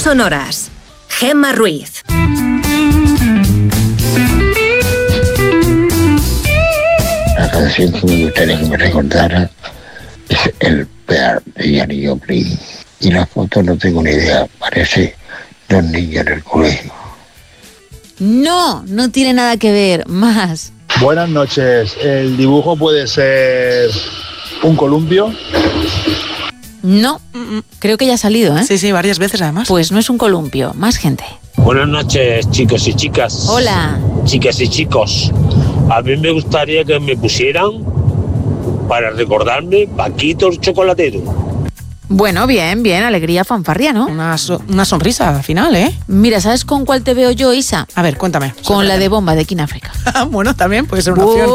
sonoras. Gemma Ruiz. La canción que me gustaría que me recordara es El Pear de Janis Joplin. Y la foto no tengo ni idea, parece dos niños en el colegio. No tiene nada que ver. Más. Buenas noches. ¿El dibujo puede ser un columpio? No, creo que ya ha salido, ¿eh? Sí, varias veces además. Pues no es un columpio. Más gente. Buenas noches, chicos y chicas. Hola. Chicas y chicos. A mí me gustaría que me pusieran, para recordarme, Paquito el chocolatero. Bueno, bien, alegría, fanfarria, ¿no? Una sonrisa al final, ¿eh? Mira, ¿sabes con cuál te veo yo, Isa? A ver, cuéntame. Con la de Bomba de King África. Bueno, también puede ser una opción.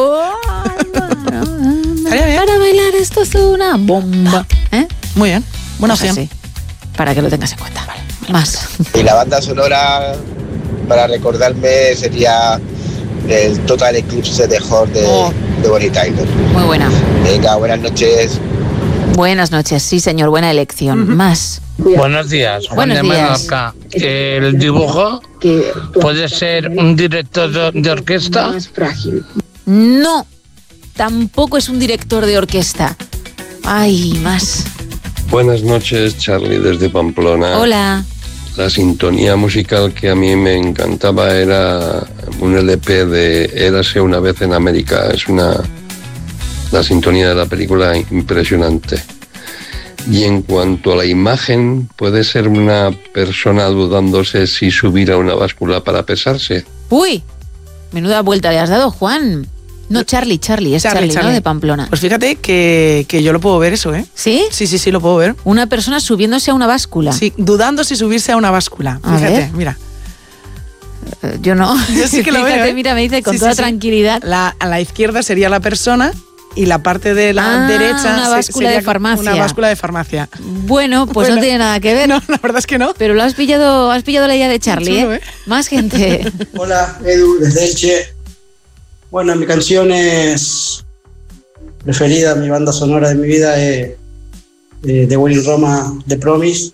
Para bailar esto es una bomba. ¿Eh? Muy bien, buena Pues opción. así, para que lo tengas en cuenta. Vale. Más. Y la banda sonora para recordarme sería el Total Eclipse de Heart de Bonnie Tyler. Muy buena. Venga, buenas noches. Buenas noches, sí señor, buena elección. Más. Buenos días, Juan Buenos de días. Menorca. ¿El dibujo puede ser un director de orquesta? No, tampoco es un director de orquesta. Ay, más. Buenas noches, Charlie, desde Pamplona. Hola. La sintonía musical que a mí me encantaba era un LP de Érase una vez en América. Es la sintonía de la película impresionante. Y en cuanto a la imagen, puede ser una persona dudándose si subir a una báscula para pesarse. Uy, menuda vuelta le has dado, Juan. No, Charlie, es Charlie, ¿no? De Pamplona. Pues fíjate que yo lo puedo ver eso, ¿eh? ¿Sí? Sí, lo puedo ver. Una persona subiéndose a una báscula. Sí, dudando si subirse a una báscula. A Fíjate, ver. mira. Yo no. Yo sí que lo veo, Fíjate, ¿eh? mira, me dice con Sí, toda sí. tranquilidad. A la izquierda sería la persona y la parte de la derecha una báscula sería de farmacia. Una báscula de farmacia. Bueno, pues no tiene nada que ver. No, la verdad es que no. Pero has pillado la idea de Charlie, Chulo, ¿eh? Más gente. Hola, Edu, desde Elche. Bueno, mi canción es preferida, mi banda sonora de mi vida es de Willy Roma, The Promise.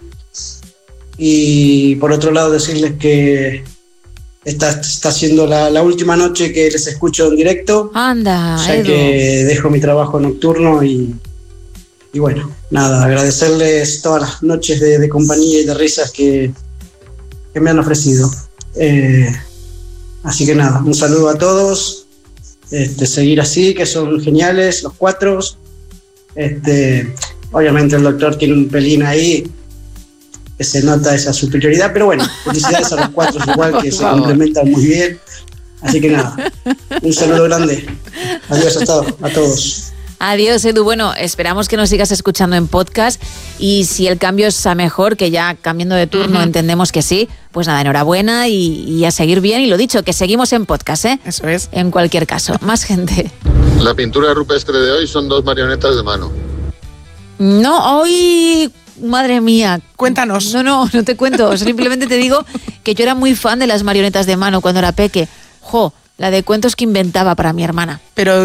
Y por otro lado decirles que esta está siendo la última noche que les escucho en directo. Anda, Ya Edu. que dejo mi trabajo nocturno y bueno, nada, agradecerles todas las noches de compañía y de risas que me han ofrecido. Así que nada, un saludo a todos. Seguir así, que son geniales los cuatro. Obviamente el doctor tiene un pelín ahí que se nota esa superioridad, pero bueno, felicidades a los cuatro igual, que se complementan muy bien. Así que nada, un saludo grande. Adiós a todos. Adiós, Edu. Bueno, esperamos que nos sigas escuchando en podcast y si el cambio es a mejor, que ya cambiando de turno entendemos que sí, pues nada, enhorabuena y a seguir bien. Y lo dicho, que seguimos en podcast, ¿eh? Eso es. En cualquier caso. Más gente. La pintura rupestre de hoy son dos marionetas de mano. No, hoy... Madre mía. Cuéntanos. No te cuento. Simplemente te digo que yo era muy fan de las marionetas de mano cuando era peque. La de cuentos que inventaba para mi hermana. Pero